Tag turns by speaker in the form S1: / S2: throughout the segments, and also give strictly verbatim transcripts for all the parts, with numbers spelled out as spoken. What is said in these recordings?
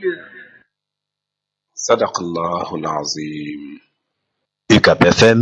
S1: sadaqallahu al-azim.
S2: U C A B F M.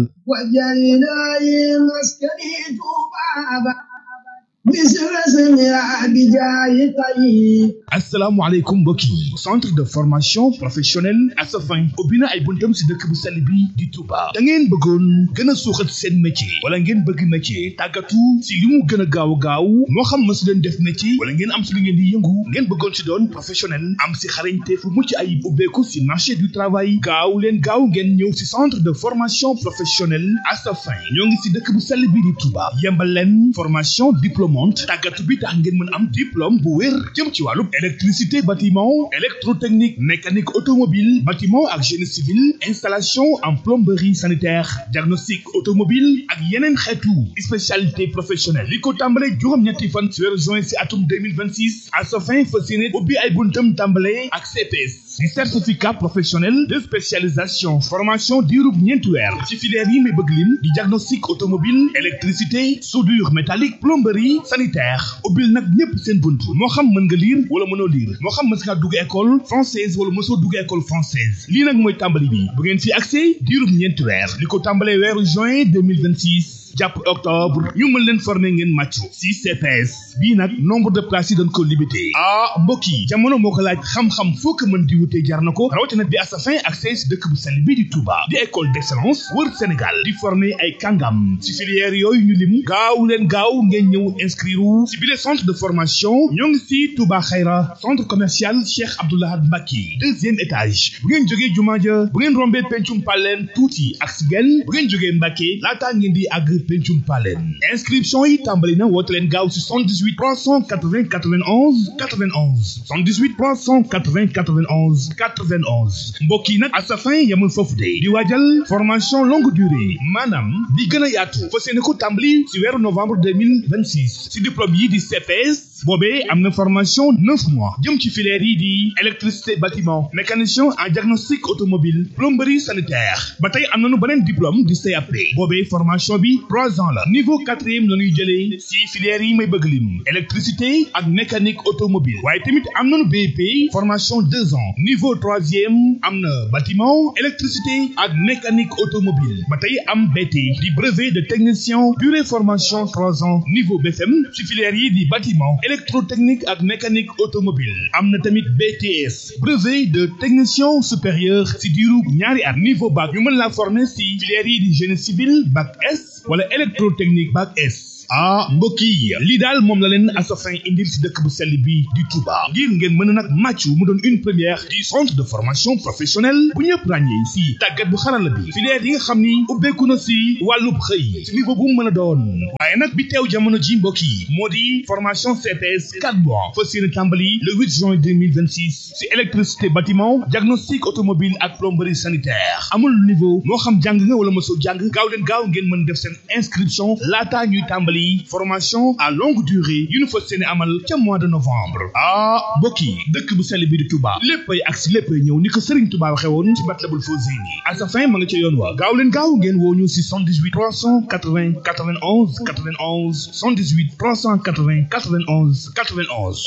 S3: asalaamaaleykum mbokk yi centre de formation professionnelle Asafin ubbi na ay buntam si dëkk bu sell bi di Touba da ngeen bëggoon gën a suuxat seen métier wala ngeen bëgg métier tàggatu si li mu gën a gaaw gaaw moo xam ma si leen def métier wala ngeen am si li ngeen di yëngu ngeen bëggoon si doon professionnel am si xarañte fu mucc ayib ubbeeku si marché du travail gaaw leen gaaw ngeen ñëw si centre de formation professionnelle Asafin ñoo ngi si dëkk bu sell bi di Touba yembal leen formation diplômante tàggatu bi tax ngeen mën am diplôme bu wér jëm ci wàllu électricité bâtiment électrotechnique mécanique automobile bâtiment ak génie civil installation en plomberie sanitaire diagnostic automobile ak yeneen xeetu spécialité professionnelle li ko tàmbale juróom-ñetti fan ci weeru juin ci atum deux mille vingt-six Asafin fas yéene ubbi ay buntam tàmbale ak C P S di certificat professionnel de spécialisation formation diirub ñeenti weer ci filière yi may bëgg lim di diagnostic automobile électricité soudure métallique plomberie sanitaire ubbil nag ñëpp seen buntu moo xam mën nga lire wala mënoo lire moo xam mës nga dugg école française wala mësoo dugg école française lii nag mooy tàmbali bi bu ngeen fi accès diirub ñeenti weer li ko tàmbalee weeru juin deux mille vingt-six jàpp octobre ñu mën leen former ngeen màccu si C P S bii nag nombre de places yi dañ ko limité ah mbokk yi jamono moo ko laaj xam-xam foo ko mën di wutee jar na ko rawatina bi Asafin accès si dëkk bu sell bii di Touba di école d'excellence wër Sénégal di former ay kàngam si filière yooyu ñu lim gaaw leen gaaw ngeen ñëw inscrire si bile centre de formation ñoo ngi si Touba Xayra centre commercial Cheikh Abdoulaye Mbacké deuxième étage bu ngeen jógee jumaa ja bu ngeen rombee pencum paleen tuuti ak si genn bu ngeen jógee Mbacké laataa ngeen di àgg pencum paleen inscription yi tàmbali na woote leen gaaw si soixante-dix-huit trois cent quatre-vingts quatre-vingt-onze quatre-vingt-onze soixante-dix-huit trois cent quatre-vingts quatre-vingt-onze quatre-vingt-onze mbokk yi nag Asafin yamul foofu de di waajal formation longue durée maanaam di gën a yaatu fas yéene ko tàmbali si weeru novembre deux mille vingt-six si diplôme yi di C P S boobee am na formation neuf mois jëm ci filière yi di électricité bâtiment mécanicien en diagnostic automobile plomberie sanitaire ba tey am nañu beneen diplôme di C A P boobee formation bi trois ans la niveau quatrième la ñuy jëlee si filière yi may bëgg lim électricité ak mécanique automobile waaye tamit am nañu B E P formation deux ans niveau troisième am na bâtiment électricité ak mécanique automobile ba tey am B T di brevet de technicien durée formation trois ans niveau B F M si filière yi di bâtiment électrotechnique ak mécanique automobile am na tamit B T S brevet de technicien supérieur si diiru ñaari at niveau bac ñu mën la former si filière yi di génie civil bac S wala électrotechnique bac S ah mbokk yi lii daal moom la leen Asafin indil si dëkk bu sell bi di Touba ngir ngeen mën a nag màccu mu doon une première du centre de formation professionnelle bu ñëpp ràññee si tàggat bu xarala bi filière yi nga xam ni ubbeeku na si wàllub xëy si niveau bu mu mën a doon waaye nag bi teew jamono ji mbokk yi moo di formation C P S quatre mois fas yéene tàmbali le huit juin deux mille vingt-six si électricité bâtiment diagnostic automobile ak plomberie sanitaire amul niveau moo xam jàng nga wala mosoo jàng gaaw leen gaaw ngeen mën def seen inscription laataa ñuy tàmbali formation à longue durée yu ñu fas yéene amal ca mois de novembre ah mbokk yi dëkk bu sell bi di Touba léppay ak si léppay ñëw ni ko Serigne Touba waxee woon ci Matlabul Fawzayni Asafin ma nga ca yoon wa gaaw leen gaaw ngeen woo ñu si soixante-dix-huit trois cent quatre-vingts quatre-vingt-onze quatre-vingt-onze soixante-dix-huit trois cent quatre-vingts quatre-vingt-onze quatre-vingt-onze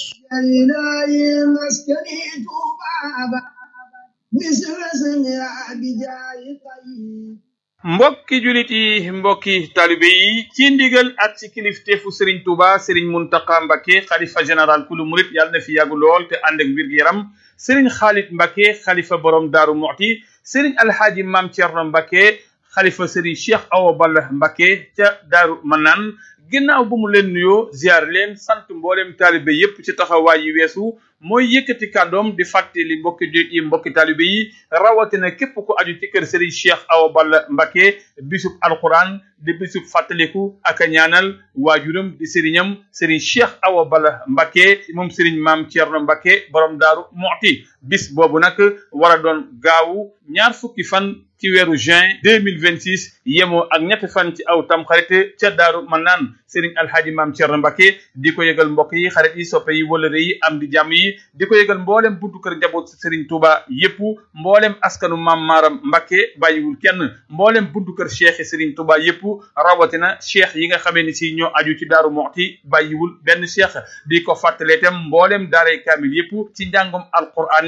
S4: mbokki julit yi mbokki talibe yi ci ndigal ak ci kilifteefu Serigne Touba Serigne Mountakha Mbacké xalifa général kulu murit yàlla na fi yàgg lool te ànd ak wér gu yaram Serigne Khalid Mbacké xalifa borom Daaru Muxti Serigne Alhaaji Maam Thierno Mbacké xalifa Serigne Cheikh Awa Balla Mbacké ca Daaru Manaan ginnaaw bu mu leen nuyoo ziar leen sant mboolem taalibe yépp ci taxawaay yi weesu mooy yëkkati kàddoom di fàttali mbokki jullit yi mbokki taalibe yi rawatina képp ku aju ci kër Serigne Cheikh Awa Balla Mbacké bisub alquran di bisub fàttaliku ak a ñaanal waajuram di sëriñam Serigne Cheikh Awa Balla Mbacké moom Serigne Maam Thierno Mbacké borom Daaru Muxti bis boobu nag war a doon gaawu ñaar fukki fan ci weeru juin deux mille vingt-six yemoo ak ñetti fan ci aw tam xarit ca Daaru Manaan Serigne Alhaaji Maam Thierno Mbacké di ko yëgal mbokk yi xarit yi soppe yi wëlëre yi am di jàmm yi di ko yëgal mboolem buntu kër njaboot Serigne Touba yépp mboolem askanu Maam Maaram Mbacké bàyyiwul kenn mboolem buntu kër cheikh Serigne Touba yépp rawatina cheikh yi nga xamee ni si ñoo aju ci Daaru Muxti bàyyiwul benn cheikh di ko fàttalee tam mboolem daaray kaamil yépp ci njàngum alquran mi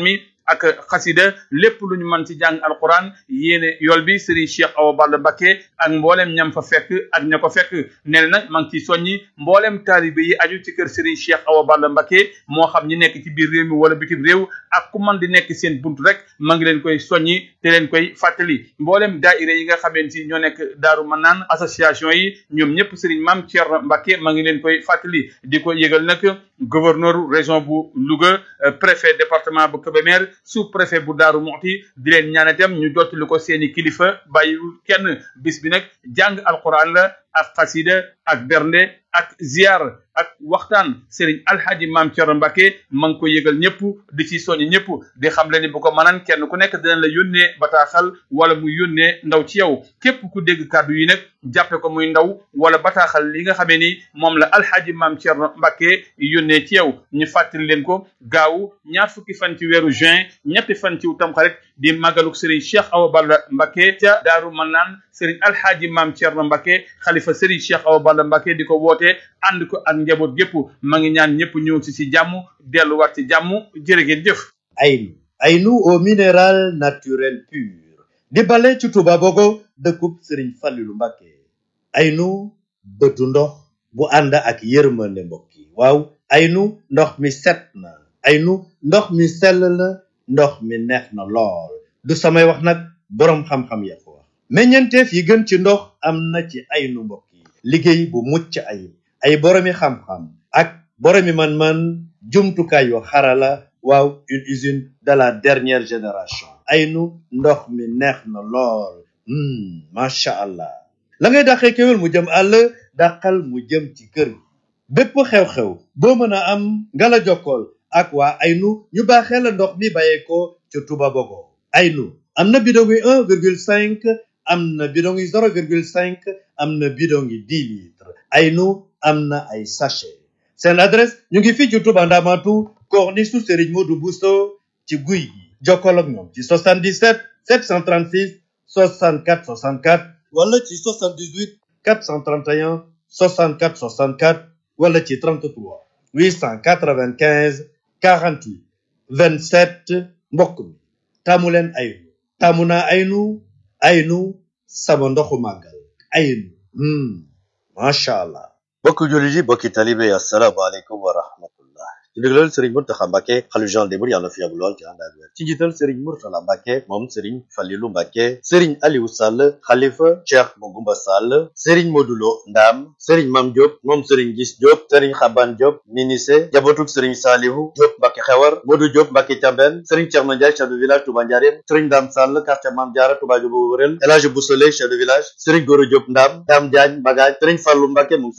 S4: ak xasida lépp lu ñu mën ci jàng alquran yéene yool bi Serigne Cheikh Awa Balla Mbacké ak mboolem ñam fa fekk ak ña ko fekk nee na nag maa ngi ciy soññi mboolem taalibe yi aju ci kër Serigne Cheikh Awa Balla Mbacké moo xam ñi nekk ci biir réew mi wala bitim réew ak ku man di nekk seen buntu rek maa ngi leen koy soññi te leen koy fàttali mboolem daaira yi nga xamante ni ñoo nekk Daaru Manaan association yi ñoom ñëpp Serigne Mame Thierno Mbacké maa ngi leen koy fàttali di ko yëgal nag gouverneur région bu Louga préfet département bu Kébémer sous préfet bu Daaru Muxti di leen ñaan itam ñu jottali ko seeni kilifa bàyyiwul kenn bis bi nag jàng alquran la ak xasida ak bernde ak ziar ak waxtaan Serigne Alhaji Mame Thierno Mbacké ma ngi ko yëgal ñëpp di ci soññ ñëpp di xam le ni bu ko mënan kenn ku nekk dina la yónnee bataaxal wala muy yónnee ndaw ci yow képp ku dégg kàddu yi nag jàppe ko muy ndaw wala bataaxal li nga xamee ni moom la Alhaji Mame Thierno Mbacké yónnee ci yow ñu fàttali leen ko gaaw ñaar fukki fan ci weeru juin ñetti fan ci Tamxarit di màggaluk Serigne Cheikh Awa Balla Mbacké ca Daaru Manaan Serigne Alhaji Mame Thierno Mbacké xalifa Serigne Cheikh Awa Balla Mbacké di ko woote ànd ko ak njaboot gépp ma ngi ñaan ñëpp ñëw ci ci jàmm delluwaat ci jàmm jërë ngeen jëf.
S5: Aynu Aynu au minéral naturel pur di bale ci Touba Bogo dëkkub Serigne Fallilou Mbacké Aynu bëtu ndox bu ànd ak yërmande mbokk yi waaw Aynu ndox mi set na Aynu ndox mi sell na ndox mi neex na lool du samay wax nag boroom xam-xam ya ko wax meññeenteef yi gën ci ndox am na ci Aynu mbokk yi liggéey bu mucc ayib ay boroomi xam-xam ak boroomi man-man jumtukaay yu xarala waaw une usine de la dernière génération Aynu ndox mi neex na lool macha allah la ngay dàqee kéwél mu jëm àll dàqal mu jëm ci kër bépp xew-xew boo mën a am nga la jokkool ak waa Aynu ñu baaxee la ndox mi bàyyeekoo ca Touba Bogo Aynu am na bidon yi un virgule cinq am na bidon yi zéro virgule cinq am na bidon yi dix litres Aynu am na ay sachet seen adresse ñu ngi fii ci Touba Ndamatu corniche su Serigne Modou Bousso ci guy gi jokkool ak ñoom ci soixante-dix-sept sept cent trente-six soixante-quatre soixante-quatre wala ci soixante-dix-huit quatre cent trente et un soixante-quatre soixante-quatre wala ci trente-trois huit cent quatre-vingt-quinze quarante-huit vingt-sept mbokk mi taamu leen Aynu taamu naa Aynu Aynu sama ndoxu màggal Aynu macha allah.
S2: bokki jullit yi bokki talibe yi asalaamaaleykum wa rahmatullah ci ndigalal Serigne Mountakha Mbacké xalifa général des mourides yàlla na fi yàgg lool ci ànd ak wér ci njiital Serigne Mourtala Mbacké moom Serigne Fallilou Mbacké Serigne Aliou Sall xalifa Cheikh Mogoumba Sall Serigne Modulo Ndam Serigne Mame Diop moom Serigne Gis Diop Serigne Xaban Diop Ninissé jabotuk Serigne Salihu Diop Mbacké Xewar Modou Diop Mbacké Thiamben Serigne Thierno Ndiaye chef de village Touba Ndiarème Serigne Dame Sall quartier Mame Diarra Touba Diobo Wërel El Hadji Boussole chef de village Serigne Goro Diop Ndam Dame Diagne Bagaj Serigne Fallou Mbacké